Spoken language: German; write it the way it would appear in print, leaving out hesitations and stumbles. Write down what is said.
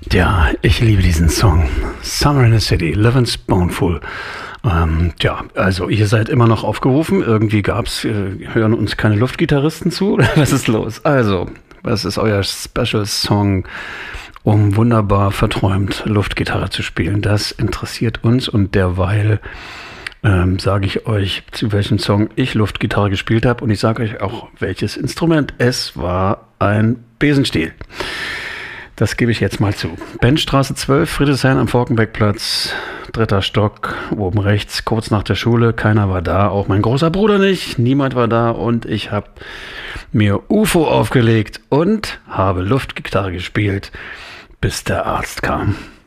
Ja, ich liebe diesen Song. Summer in the City, Livin' Spoonful. Also ihr seid immer noch aufgerufen. Irgendwie hören uns keine Luftgitarristen zu. Was ist los? Also, was ist euer Special Song, um wunderbar verträumt Luftgitarre zu spielen? Das interessiert uns und derweil sage ich euch, zu welchem Song ich Luftgitarre gespielt habe und ich sage euch auch, welches Instrument. Es war ein Besenstiel. Das gebe ich jetzt mal zu. Benchstraße 12, Friedrichshain am Forkenbeckplatz, 3. Stock, oben rechts, kurz nach der Schule. Keiner war da, auch mein großer Bruder nicht. Niemand war da und ich habe mir UFO aufgelegt und habe Luftgitarre gespielt, bis der Arzt kam.